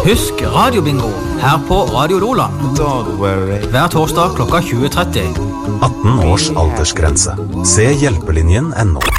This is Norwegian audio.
Husk radiobingo her på Radio Lola. Hver torsdag klokka 20:30. 18 års aldersgrense. Se hjelpelinjen.no.